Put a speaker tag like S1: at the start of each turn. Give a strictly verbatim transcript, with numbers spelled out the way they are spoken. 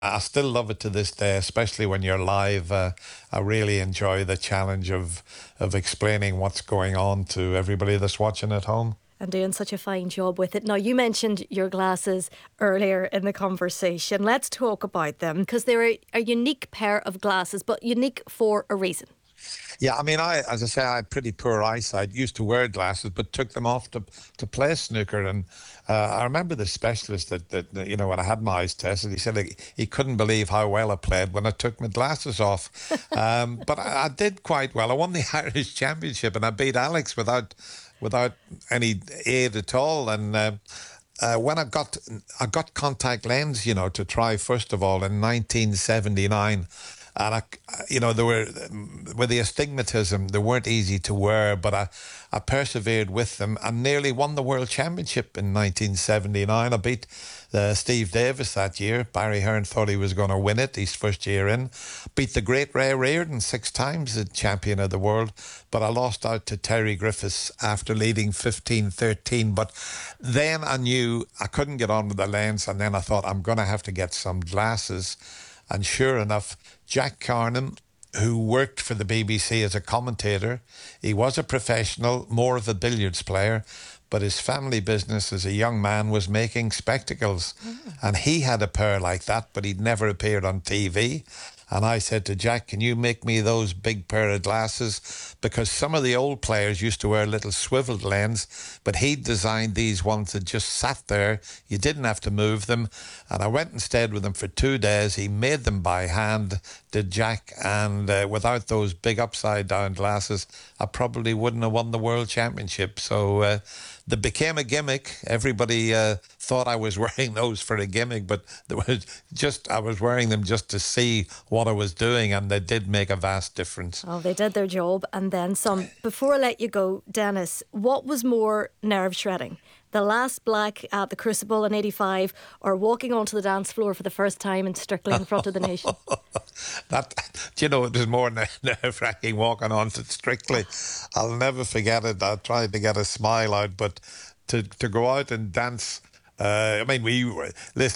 S1: I still love it to this day, especially when you're live. Uh, I really enjoy the challenge of of explaining what's going on to everybody that's watching at home.
S2: And doing such a fine job with it. Now, you mentioned your glasses earlier in the conversation. Let's talk about them because they're a, a unique pair of glasses, but unique for a reason.
S1: Yeah, I mean, I, as I say, I had pretty poor eyesight. Used to wear glasses, but took them off to to play snooker. And uh, I remember the specialist that, that that, you know when I had my eyes tested, he said like, he couldn't believe how well I played when I took my glasses off. Um, but I, I did quite well. I won the Irish Championship, and I beat Alex without without any aid at all. And uh, uh, when I got I got contact lens, you know, to try first of all in nineteen seventy-nine. And I, you know, they were with the astigmatism. They weren't easy to wear, but I, I persevered with them and nearly won the world championship in nineteen seventy-nine. I beat uh, Steve Davis that year. Barry Hearn thought he was going to win it his first year in. Beat the great Ray Reardon six times, the champion of the world. But I lost out to Terry Griffiths after leading fifteen thirteen. But then I knew I couldn't get on with the lens, and then I thought I'm going to have to get some glasses. And sure enough, Jack Carnan, who worked for the B B C as a commentator, he was a professional, more of a billiards player, but his family business as a young man was making spectacles. Mm. And he had a pair like that, but he'd never appeared on T V. And I said to Jack, can you make me those big pair of glasses? Because some of the old players used to wear little swiveled lens, but he'd designed these ones that just sat there. You didn't have to move them. And I went and stayed with him for two days. He made them by hand, did Jack. And uh, without those big upside down glasses, I probably wouldn't have won the world championship. So uh, they became a gimmick. Everybody uh, thought I was wearing those for a gimmick, but there was just I was wearing them just to see what I was doing, and they did make a vast difference.
S2: Oh, they did their job and then some. Before I let you go, Denis, what was more nerve shredding? The last black at the Crucible in eighty-five, or walking onto the dance floor for the first time in Strictly in front of the nation?
S1: That, do you know, it was more nerve-wracking walking on to Strictly. I'll never forget it. I tried to get a smile out, but to, to go out and dance, uh, I mean, we were, listen,